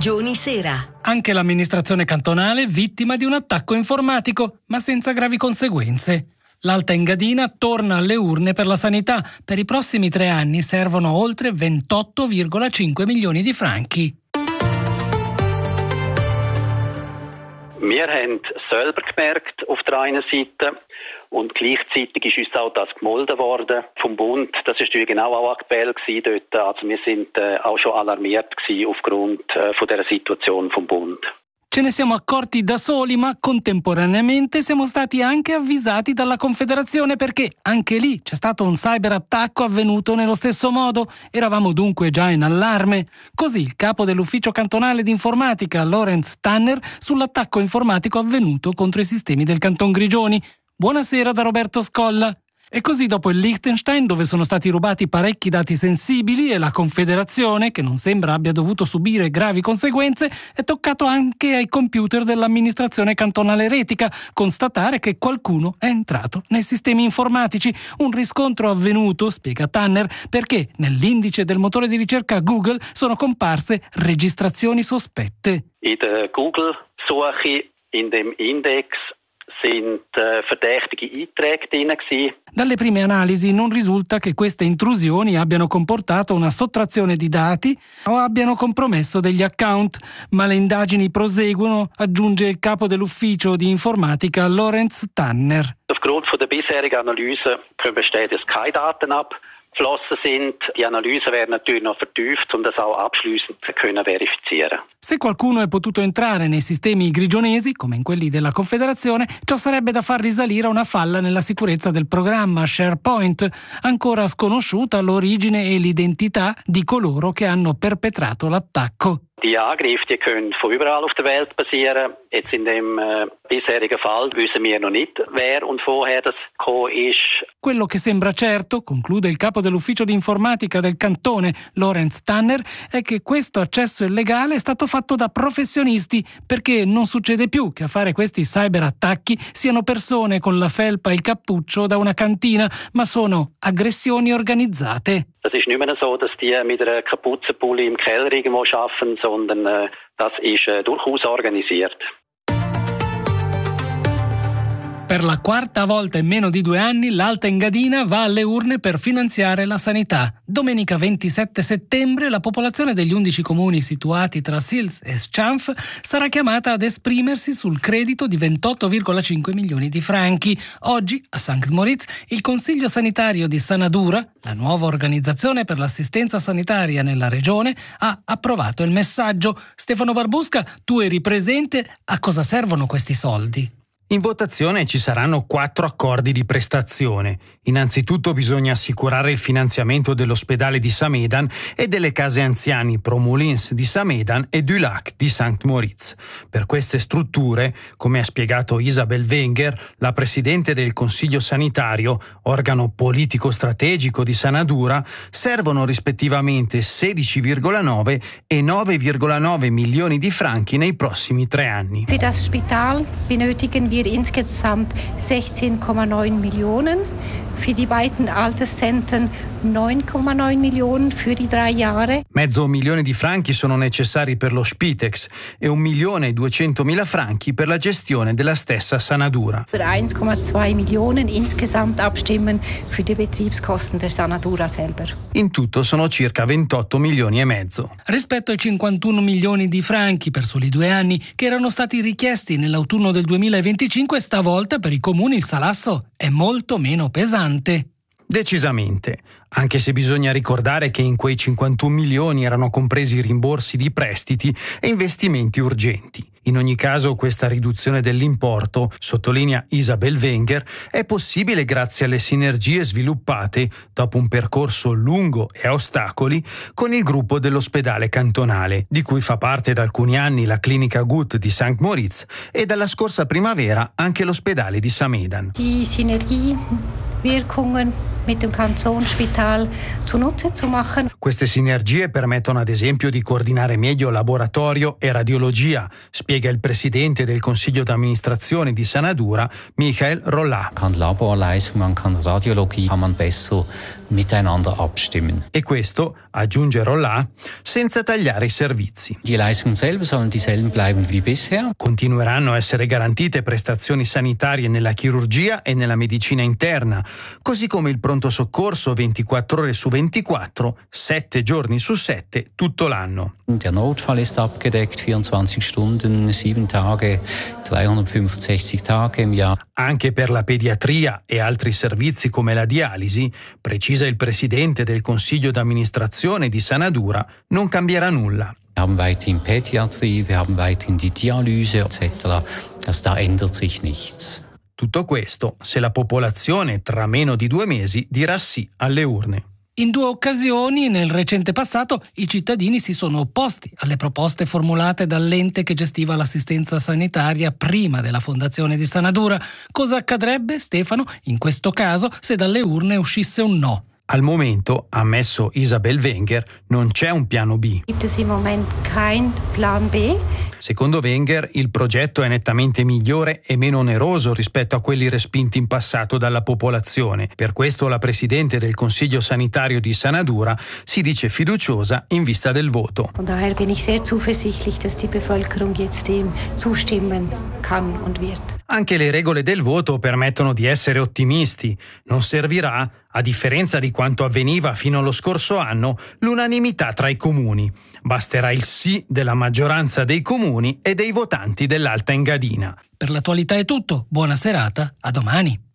Grigioni Sera. Anche l'amministrazione cantonale vittima di un attacco informatico, ma senza gravi conseguenze. L'Alta Engadina torna alle urne per la sanità. Per i prossimi 3 anni servono oltre 28,5 milioni di franchi. Wir haben selber gemerkt auf der einen Seite und gleichzeitig ist uns auch das gemolden worden vom Bund. Das ist natürlich genau auch aktuell gewesen dort. Also wir sind auch schon alarmiert gewesen aufgrund von der Situation vom Bund. Ce ne siamo accorti da soli, ma contemporaneamente siamo stati anche avvisati dalla Confederazione perché anche lì c'è stato un cyberattacco avvenuto nello stesso modo. Eravamo dunque già in allarme. Così il capo dell'ufficio cantonale di informatica, Lorenz Tanner, sull'attacco informatico avvenuto contro i sistemi del Canton Grigioni. Buonasera da Roberto Scolla. E così dopo il Liechtenstein, dove sono stati rubati parecchi dati sensibili, e la Confederazione, che non sembra abbia dovuto subire gravi conseguenze, è toccato anche ai computer dell'amministrazione cantonale retica constatare che qualcuno è entrato nei sistemi informatici. Un riscontro avvenuto, spiega Tanner, perché nell'indice del motore di ricerca Google sono comparse registrazioni sospette. In der Google-Suche, in dem Index, sind verdächtige Einträge drin gewesen. Dalle prime analisi non risulta che queste intrusioni abbiano comportato una sottrazione di dati o abbiano compromesso degli account, ma le indagini proseguono, aggiunge il capo dell'ufficio di informatica Lorenz Tanner. Aufgrund von der bisherigen Analyse können bestehen, dass keine Daten abgeflossen sind. Die Analyse werden natürlich noch vertieft, um das auch abschließend zu können verifizieren. Se qualcuno è potuto entrare nei sistemi grigionesi, come in quelli della Confederazione, ciò sarebbe da far risalire a una falla nella sicurezza del programma SharePoint, ancora sconosciuta l'origine e l'identità di coloro che hanno perpetrato l'attacco. Die Angriffe die können von überall auf der Welt passieren. Jetzt in dem bisherigen Fall wissen wir noch nicht, wer und woher das gekommen ist. Quello che sembra certo, conclude il capo dell'ufficio di informatica del cantone, Lorenz Tanner, è che questo accesso illegale è stato fatto da professionisti, perché non succede più che a fare questi cyberattacchi siano persone con la felpa e il cappuccio da una cantina, ma sono aggressioni organizzate. Das ist nicht mehr so, dass die mit einer Kapuzenpulli im Keller irgendwo arbeiten, sondern das ist durchaus organisiert. Per la 4ª volta in meno di 2 anni l'Alta Engadina va alle urne per finanziare la sanità. Domenica 27 settembre la popolazione degli 11 comuni situati tra Sils e Schampf sarà chiamata ad esprimersi sul credito di 28,5 milioni di franchi. Oggi a St. Moritz il Consiglio sanitario di Sanadura, la nuova organizzazione per l'assistenza sanitaria nella regione, ha approvato il messaggio. Stefano Barbusca, tu eri presente. A cosa servono questi soldi? In votazione ci saranno 4 accordi di prestazione. Innanzitutto bisogna assicurare il finanziamento dell'ospedale di Samedan e delle case anziani Promolins di Samedan e du Lac di St. Moritz. Per queste strutture, come ha spiegato Isabel Wenger, la presidente del Consiglio sanitario, organo politico strategico di Sanadura, servono rispettivamente 16,9 e 9,9 milioni di franchi nei prossimi 3 anni. Für das Spital benötigen wir insgesamt 16,9 Millionen, für die beiden Alterszentren 9,9 Millionen für die 3 Jahre. Mezzo milione di franchi sono necessari per lo Spitex e 1.200.000 franchi per la gestione della stessa Sanadura. Für 1,2 Millionen insgesamt abstimmen für die Betriebskosten der Sanadura selber. In tutto sono circa 28 milioni e mezzo. Rispetto ai 51 milioni di franchi per soli 2 anni che erano stati richiesti nell'autunno del 2025, stavolta per i comuni il salasso è molto meno pesante. Decisamente, anche se bisogna ricordare che in quei 51 milioni erano compresi rimborsi di prestiti e investimenti urgenti. In ogni caso questa riduzione dell'importo, sottolinea Isabel Wenger, è possibile grazie alle sinergie sviluppate dopo un percorso lungo e a ostacoli con il gruppo dell'ospedale cantonale, di cui fa parte da alcuni anni la clinica Gut di St. Moritz e dalla scorsa primavera anche l'ospedale di Samedan. Die Synergiewirkungen mit dem Kantonsspital digital zunutze zu machen. Queste sinergie permettono ad esempio di coordinare meglio laboratorio e radiologia, spiega il presidente del Consiglio d'amministrazione di Sanadura, Michael Rollà. Man kann Laborleistung, man kann Radiologie, kann man besser miteinander abstimmen. E questo, aggiunge Rollà, senza tagliare i servizi. Die Leistungen selber sollen dieselben bleiben wie bisher. Continueranno a essere garantite prestazioni sanitarie nella chirurgia e nella medicina interna, così come il pronto soccorso 24 ore su 24, 7 giorni su 7, tutto l'anno. Der Notfall ist abgedeckt, 24 Stunden, 7 Tage, 365 Tage im Jahr. Anche per la pediatria e altri servizi come la dialisi, precisa il presidente del Consiglio d'amministrazione di Sanadura, non cambierà nulla. Wir haben weiterhin Pädiatrie, wir haben weiterhin die Dialyse etc. Da ändert sich nichts. Tutto questo se la popolazione tra meno di 2 mesi dirà sì alle urne. In 2 occasioni nel recente passato i cittadini si sono opposti alle proposte formulate dall'ente che gestiva l'assistenza sanitaria prima della fondazione di Sanadura. Cosa accadrebbe, Stefano, in questo caso se dalle urne uscisse un no? Al momento, ha ammesso Isabel Wenger, non c'è un piano B. Gibt es im Moment kein Plan B? Secondo Wenger, il progetto è nettamente migliore e meno oneroso rispetto a quelli respinti in passato dalla popolazione. Per questo la presidente del Consiglio sanitario di Sanadura si dice fiduciosa in vista del voto. Und daher bin ich sehr zuversichtlich, dass die Bevölkerung jetzt dem zustimmen kann und wird. Anche le regole del voto permettono di essere ottimisti. Non servirà, a differenza di quanto avveniva fino allo scorso anno, l'unanimità tra i comuni. Basterà il sì della maggioranza dei comuni e dei votanti dell'Alta Engadina. Per l'attualità è tutto. Buona serata, a domani.